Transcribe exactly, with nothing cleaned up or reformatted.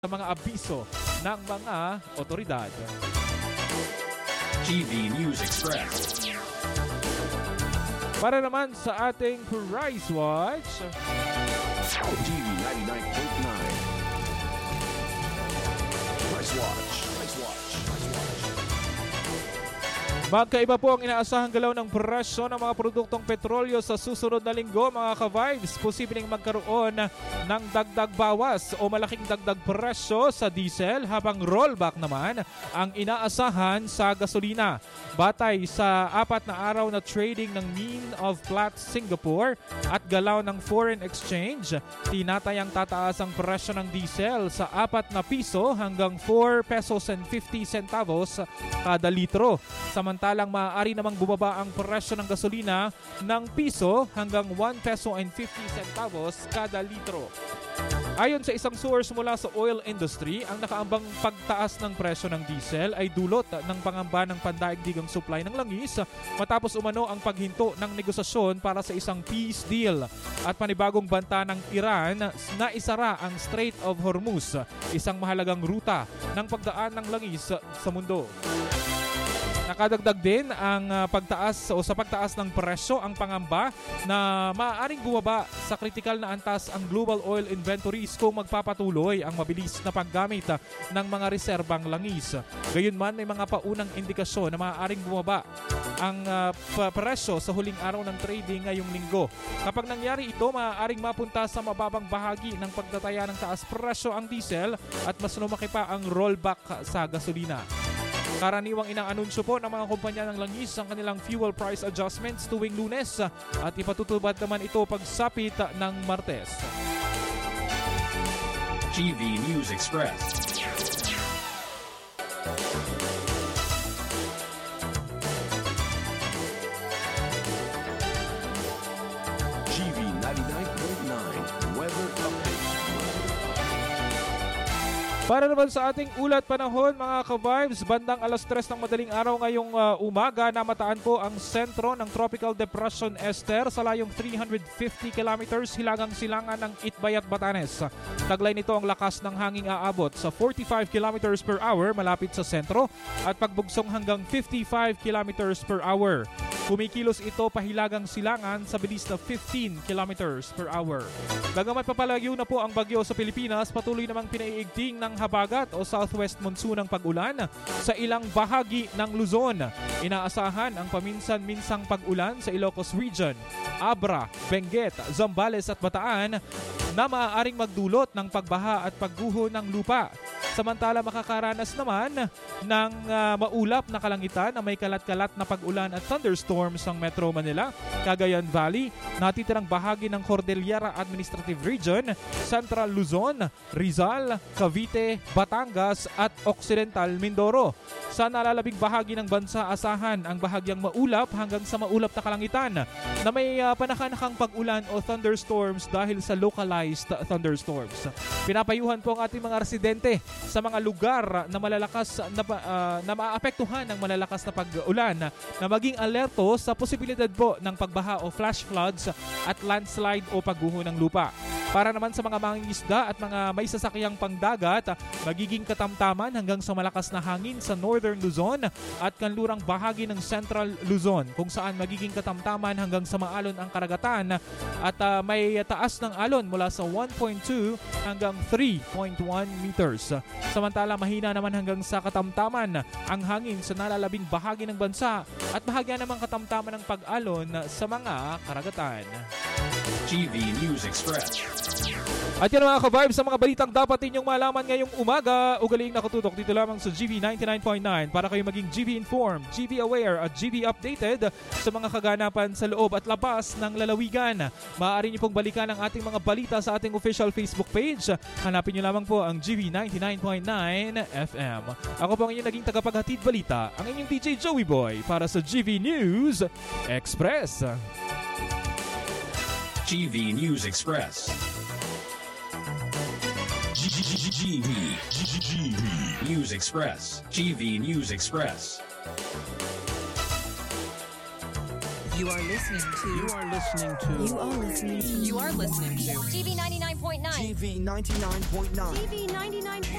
sa mga abiso ng mga otoridad. G V News Express. Para naman sa ating Price Watch, G V ninety-nine point nine. Price Watch. Price Watch. Price Watch. magkaiba po ang inaasahang galaw ng presyo ng mga produktong petrolyo sa susunod na linggo, mga ka-vibes. Posibleng magkaroon ng dagdag bawas o malaking dagdag presyo sa diesel, habang rollback naman ang inaasahan sa gasolina. Batay sa apat na araw na trading ng Mean of Platts Singapore at galaw ng foreign exchange, tinatayang tataas ang presyo ng diesel sa apat na piso hanggang four pesos and fifty centavos kada litro. Samantalang maaari namang bumaba ang presyo ng gasolina ng piso hanggang one peso and fifty centavos kada litro. Ayon sa isang source mula sa oil industry, ang nakaambang pagtaas ng presyo ng diesel ay dulot ng pangamba ng pandaigdigang supply ng langis matapos umano ang paghinto ng negosasyon para sa isang peace deal at panibagong banta ng Iran na isara ang Strait of Hormuz, isang mahalagang ruta ng pagdaan ng langis sa mundo. Nakadagdag din ang uh, pagtaas o sa pagtaas ng presyo ang pangamba na maaaring bumaba sa kritikal na antas ang global oil inventories kung magpapatuloy ang mabilis na paggamit uh, ng mga reserbang langis. Gayunman, may mga paunang indikasyon na maaaring bumaba ang uh, presyo sa huling araw ng trading ngayong linggo. Kapag nangyari ito, maaaring mapunta sa mababang bahagi ng pagtataya ng taas presyo ang diesel at mas lumaki pa ang rollback sa gasolina. Karaniwang inang-anunsyo po ng mga kumpanya ng langis ang kanilang fuel price adjustments tuwing Lunes at ipatutupad naman ito pagsapit ng Martes. G V News Express. G V ninety-nine point nine Weather Update. Para naman sa ating ulat panahon, mga ka-vibes, bandang alas tres ng madaling araw ngayong uh, umaga, namataan po ang sentro ng Tropical Depression Esther sa layong three hundred fifty kilometers hilagang silangan ng Itbayat, Batanes. Taglay nito ang lakas ng hanging aabot sa forty-five kilometers per hour malapit sa sentro at pagbugsong hanggang fifty-five kilometers per hour. Kumikilos ito pahilagang silangan sa bilis na fifteen kilometers per hour. Bagamat papalayo na po ang bagyo sa Pilipinas, patuloy namang pinaiigting ng habagat o southwest monsoon ang pag-ulan sa ilang bahagi ng Luzon. Inaasahan ang paminsan-minsang pag-ulan sa Ilocos Region, Abra, Benguet, Zambales at Bataan na maaaring magdulot ng pagbaha at pagguho ng lupa. Samantala, makakaranas naman ng uh, maulap na kalangitan na may kalat-kalat na pag-ulan at thunderstorms ng Metro Manila, Cagayan Valley, natitirang bahagi ng Cordillera Administrative Region, Central Luzon, Rizal, Cavite, Batangas at Occidental Mindoro. Sa nalalabing bahagi ng bansa, asahan ang bahagyang maulap hanggang sa maulap na kalangitan na may uh, panakanakang pag-ulan o thunderstorms dahil sa localized thunderstorms. Pinapayuhan po ang ating mga residente sa mga lugar na malalakas na, uh, na maapektuhan ng malalakas na pag-ulan na maging alerto sa posibilidad po ng pagbaha o flash floods at landslide o pagguho ng lupa. Para naman sa mga mangingisda at mga may sasakyang pangdagat, magiging katamtaman hanggang sa malakas na hangin sa Northern Luzon at kanlurang bahagi ng Central Luzon, kung saan magiging katamtaman hanggang sa maalon ang karagatan at uh, may taas ng alon mula sa one point two hanggang three point one meters. Samantala, mahina naman hanggang sa katamtaman ang hangin sa nalalabing bahagi ng bansa at bahagya namang katamtaman ng pag-alon sa mga karagatan. G V News Express. At yan mga ka-vibes sa mga balitang dapat ninyong malaman ngayong umaga. Ugaling nakatutok dito lamang sa G V ninety-nine point nine para kayo maging G V informed, G V aware at G V updated sa mga kaganapan sa loob at labas ng lalawigan. Maaari niyo pong balikan ang ating mga balita sa ating official Facebook page. Hanapin niyo lamang po ang G V ninety-nine point nine F M. Ako po ang inyong naging tagapaghatid balita, ang inyong D J Joey Boy para sa G V News Express. G V News Express. G V News Express. G V News Express. You are listening to. You are listening to. You are listening to. You are listening to G V ninety-nine point nine. G V ninety-nine point nine. G V ninety-nine point nine.